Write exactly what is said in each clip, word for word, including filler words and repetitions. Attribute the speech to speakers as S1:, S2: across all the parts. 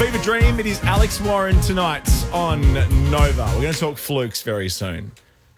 S1: Fever Dream, it is Alex Warren tonight on Nova. We're going to talk flukes very soon.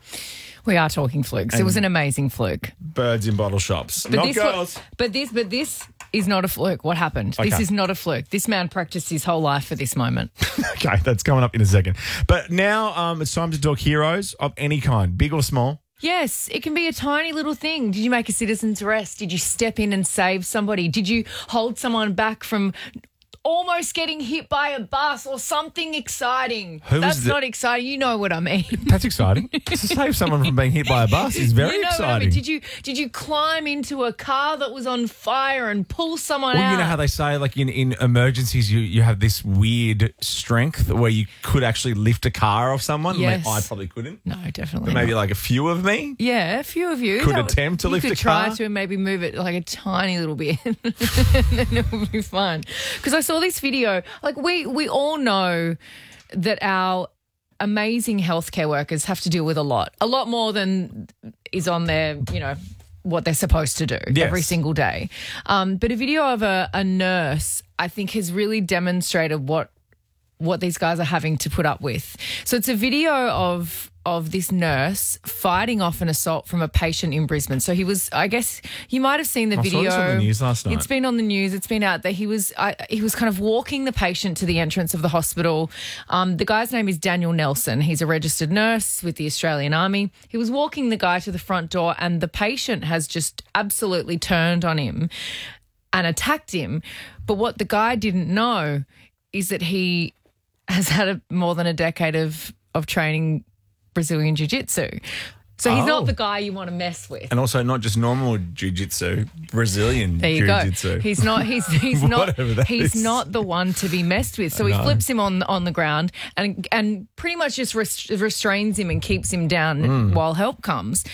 S2: We are talking flukes.
S1: And
S2: it was an amazing fluke.
S1: Birds in bottle shops.
S2: But
S1: Not
S2: this
S1: girls.
S2: wa- but this, but this is not a fluke. What happened? This
S1: Okay.
S2: is not a fluke. This man practiced his whole life for this moment.
S1: Okay, that's coming up in a second. But now um, it's time to talk heroes of any kind, big or small.
S2: Yes, it can be a tiny little thing. Did you make a citizen's arrest? Did you step in and save somebody? Did you hold someone back from almost getting hit by a bus or something exciting?
S1: Who was
S2: That's
S1: the-
S2: not exciting. You know what I mean.
S1: That's exciting. To save someone from being hit by a bus is very
S2: you know
S1: exciting.
S2: What I mean. Did you did you climb into a car that was on fire and pull someone
S1: Well,
S2: out?
S1: you know how they say, like in, in emergencies, you, you have this weird strength where you could actually lift a car off someone.
S2: Yes.
S1: I probably couldn't.
S2: No, definitely
S1: But maybe
S2: not.
S1: like a few of me.
S2: Yeah, a few of you
S1: Could
S2: That-
S1: attempt to
S2: you
S1: lift
S2: could
S1: a
S2: try
S1: car.
S2: to and maybe move it like a tiny little bit, and then it would be fun. Because I saw this video. Like we we all know that our amazing healthcare workers have to deal with a lot, a lot more than is on their, you know, what they're supposed to do
S1: Yes.
S2: every single day. Um, but a video of a, a nurse, I think, has really demonstrated what what these guys are having to put up with. So it's a video of of this nurse fighting off an assault from a patient in Brisbane. So he was, I guess you might have seen the
S1: I saw
S2: video.
S1: this on the news last night.
S2: It's been on the news. It's been out there. He was I, he was kind of walking the patient to the entrance of the hospital. Um, the guy's name is Daniel Nelson. He's a registered nurse with the Australian Army. He was walking the guy to the front door, and the patient has just absolutely turned on him and attacked him. But what the guy didn't know is that he has had a, more than a decade of, of training Brazilian Jiu-Jitsu. So he's
S1: Oh.
S2: not the guy you want to mess with.
S1: And also not just normal jiu-jitsu, Brazilian
S2: There you
S1: jiu-jitsu.
S2: go. He's not. He's he's not.
S1: Whatever that
S2: He's
S1: is.
S2: not the one to be messed with. So he
S1: No.
S2: flips him on on the ground and and pretty much just res- restrains him and keeps him down
S1: Mm.
S2: while help comes.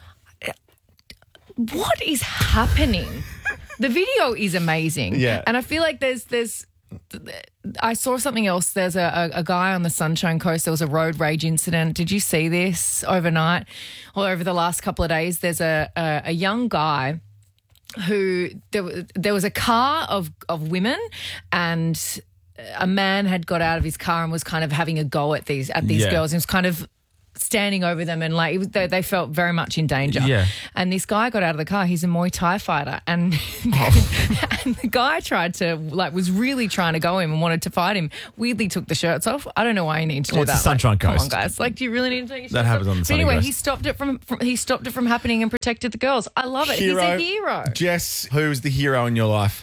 S2: What is happening? The video is amazing.
S1: Yeah.
S2: and I feel like there's there's. I saw something else. There's a, a, a guy on the Sunshine Coast. There was a road rage incident. Did you see this overnight or over the last couple of days? There's a a, a young guy who there, wa- there was a car of of women, and a man had got out of his car and was kind of having a go at these at these
S1: Yeah.
S2: girls. He was kind of standing over them, and like it was, they, they felt very much in danger.
S1: Yeah.
S2: And this guy got out of the car. He's a Muay Thai fighter, and and the guy tried to like was really trying to go him and wanted to fight him. Weirdly took the shirts off. I don't know why you need to
S1: Well,
S2: do
S1: it's
S2: that.
S1: the Sunshine
S2: like, Come on,
S1: Coast.
S2: guys. Like, do you really need to take your
S1: That
S2: shirts
S1: happens
S2: off?
S1: on the
S2: But
S1: Sunny
S2: anyway,
S1: Coast.
S2: he stopped it from, from he stopped it from happening and protected the girls. I love it. He's a hero.
S1: Jess, who's the hero in your life?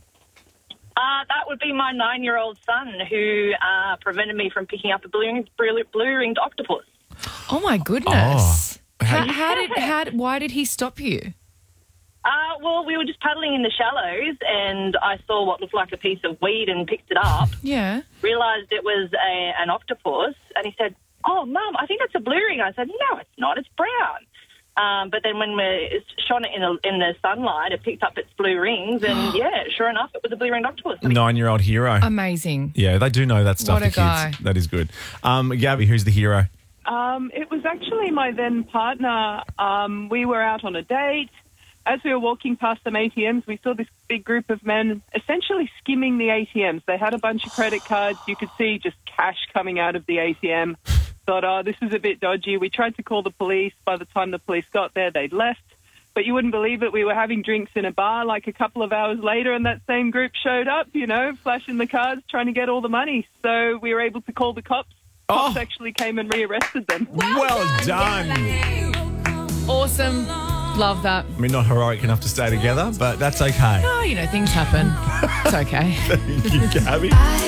S3: Uh, that would be my nine-year-old son who uh, prevented me from picking up a blue, blue, blue-ringed octopus.
S2: Oh my goodness!
S1: Oh.
S2: How, how did how why did he stop you?
S3: Uh, well, we were just paddling in the shallows, and I saw what looked like a piece of weed and picked it up,
S2: Yeah.
S3: realised it was a, an octopus, and he said, "Oh, Mum, I think that's a blue ring." I said, "No, it's not. It's brown." Um, but then when we shone it in the, in the sunlight, it picked up its blue rings, and yeah, sure enough, it was a blue-ringed octopus.
S1: Nine-year-old hero.
S2: Amazing.
S1: yeah, they do know that stuff,
S2: What
S1: the
S2: a
S1: kids.
S2: guy.
S1: That is good. Um, Gabby, who's the hero?
S4: Um, it was actually my then partner. Um, we were out on a date. As we were walking past some A T Ms, we saw this big group of men essentially skimming the A T Ms. They had a bunch of credit cards. You could see just cash coming out of the A T M. Thought, oh, this is a bit dodgy. We tried to call the police. By the time the police got there, they'd left. But you wouldn't believe it. We were having drinks in a bar like a couple of hours later, and that same group showed up, you know, flashing the cards, trying to get all the money. So we were able to call the cops. Cops
S1: Oh.
S4: actually came and rearrested them.
S1: Well done.
S2: Awesome. Love that.
S1: I mean, not heroic enough to stay together, but that's okay.
S2: Oh, you know, things happen. It's okay.
S1: Thank you, Gabby.
S5: I